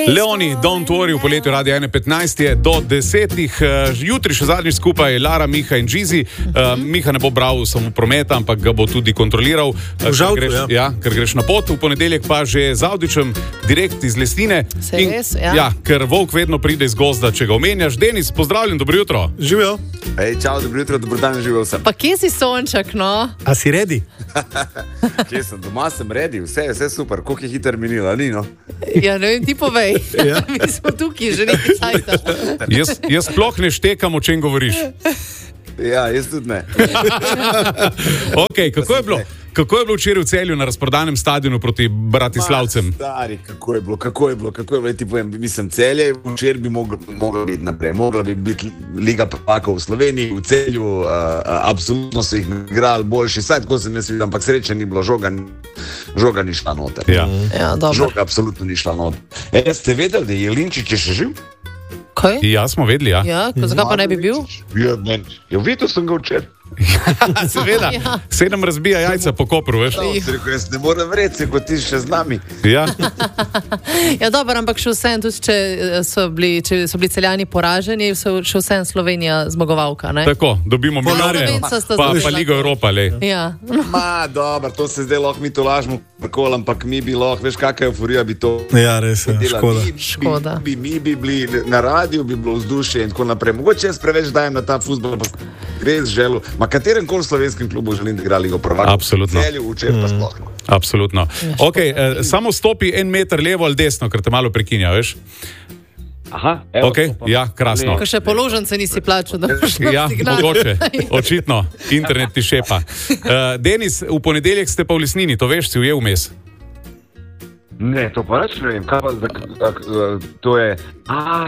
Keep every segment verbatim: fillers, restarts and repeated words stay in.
Leoni, Don't Worry v poletju Radia ena petnajst je do desetih. Jutri še zadnjič skupaj Lara, Miha in Džizi. Uh, Miha ne bo bral samo prometa, ampak ga bo tudi kontroliral. Žal, ker greš, ja. Ja, ker greš na pot. V ponedeljek pa že z Avdićem direkt iz Lesnine. Se in, res, ja. Ja, ker volk vedno pride iz gozda, če ga omenjaš. Denis, pozdravljen, dobro jutro. Živijo. Ej, čau, dobro jutro, dobro dan, živel sem. Pa kje si Sonček, no? A si ready? Kje sem, doma sem ready, vse, vse super, koliko je hiter minila, ni no? Ja, ne vem, ti povej. Ja. Mi smo tukaj že nekaj cajta. Jaz, jaz sploh ne štekam, o čem govoriš. Ja, jaz tudi ne. Ok, kako je bilo? Kako je bilo včeraj v Celju na razprodanem stadionu proti Bratislavcem? Ma, stari, kako je bilo, kako je bilo, kako je bilo, ti povem, mislim, Celje včeraj bi mogla, mogla biti naprej, mogla bi biti Liga prvakov v Sloveniji, v Celju, uh, uh, absolutno so jih igrali boljši, saj tako sem jaz videl, ampak sreče ni bilo, žoga, žoga ni šla noter. Ja. Ja, dobro. Žoga absolutno ni šla noter. E, ste vedeli, da je Jelinčič je še živ? Kaj? Ja, smo vedeli, ja. Ja, zakaj pa ne bi bil? Ja, ne, ja, videl sem ga včeraj. Seveda, Ja. sedem razbija jajca po Kopru, veš? No, rekel, jaz ne morem reči, kot ti še z nami. Ja. Ja, dobro, ampak še vsem, tudi če so bili, če so bili Celjani poraženi, so še vsem Slovenija zmagovalka, ne? Tako, dobimo milijarde, Slovenca sta pa, pa zmagovalka. Ligo Evropa, le. Ja. Ma, dobro, to se zdaj lahko mi to lažemo, tako, ampak mi bi lahko, veš, kakšna euforija bi to Ja, res je, delali. škoda. Mi, Škoda. Mi, mi, mi bi bili na radiju, bi bilo vzdušje in tako naprej. Mogoče jaz preveč dajem na ta fuzbol, pa res želel, ma katerem koli slovenskem klubu želim, da igra Ligo prvakov. Absolutno. Celju, včeraj pa sploh. Absolutno. Ok, eh, samo stopi en meter levo ali desno, ker te malo prekinja, veš? Aha, evo, Ok, ja, krasno. Ko še položnice nisi plačal, da boš šel Ja, signal. mogoče, očitno, internet ti šepa. Uh, Denis, v ponedeljek ste pa v Lesnini, to veš, si ujel vmes. Ne, to pa reč ne vem, kaj pa, zak, ak, uh, to je, a,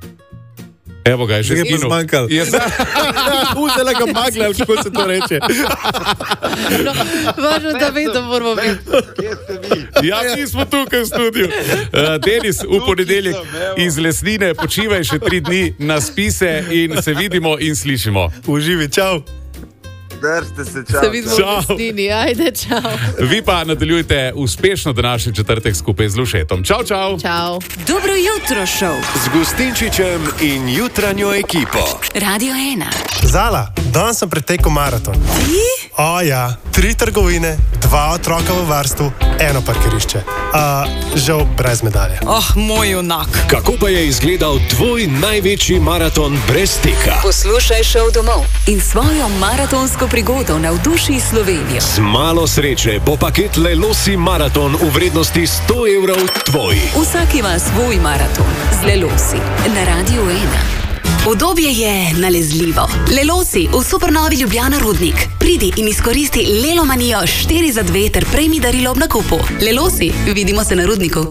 Evo ga, je že Že je pa zginil. zmanjkalo. Je za- Vzela ga magle, ali kako se to reče. No, važno, da ve, da moramo biti. kje ste vi? Ja, mi smo tukaj v studiu. Uh, Denis, v ponedeljek iz Lesnine, počivaj še tri dni na spise in se vidimo in slišimo. Uživi, čau. Držite se, čau. Se vidimo Čau. v Lesnini, ajde, čau. Vi pa nadaljujte uspešno današnji četrtek skupaj z Lušetom. Čau, čau. Čau. Dobro jutro, šov. Z Gustinčičem in jutranjo ekipo. Radio ena. Zala, danes sem pretekel maraton. Ti? O ja, tri trgovine, dva otroka v varstvu, eno parkirišče. Uh, žal brez medalje. Oh, moj junak. Kako pa je izgledal tvoj največji maraton brez teka? Poslušaj šov domov in svojo maratonsko prigodo navduši Slovenijo. Z malo sreče bo paket Lelosi maraton v vrednosti sto evrov tvoj. Vsak ima svoj maraton z Lelosi na Radio ena. Udobje je nalezljivo. Lelosi v supernovi Ljubljana Rudnik. Pridi in izkoristi Lelomanijo štiri za dve ter prejmi darilo ob nakupu. Lelosi, vidimo se na Rudniku.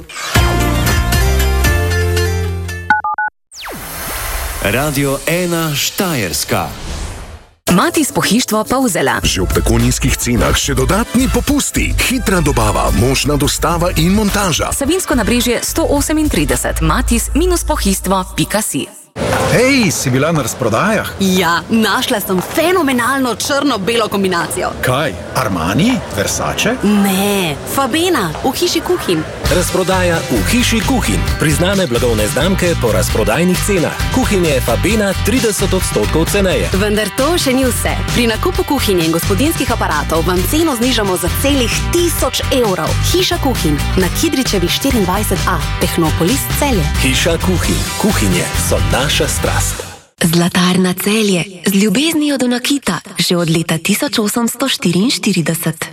Radio ena Štajerska. Matis pohištvo Polzela. Že ob tako nizkih cenah še dodatni popusti, hitra dobava, možna dostava in montaža. Savinsko nabrežje sto osemintrideset. Matis minus pohištvo pika si. Hej, si bila na razprodajah? Ja, našla sem fenomenalno črno-belo kombinacijo. Kaj, Armani? Versace? Ne, Fabena, v hiši kuhinj. Razprodaja v hiši kuhinj. Priznane blagovne znamke po razprodajnih cenah. Kuhinje Fabena trideset odstotkov ceneje. Vendar to še ni vse. Pri nakupu kuhinje in gospodinjskih aparatov vam ceno znižamo za celih tisoč evrov. Hiša kuhinj na Kidričevi štiriindvajset a, Tehnopolis Celje. Hiša kuhinj. Kuhinje so naša strast. Zlatarna Celje, z ljubeznijo do nakita, že od leta tisoč osemsto štiriinštirideset.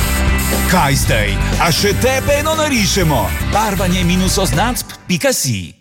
Kaj zdaj? A še tebe eno narišemo? Barvanje minus označb pika si.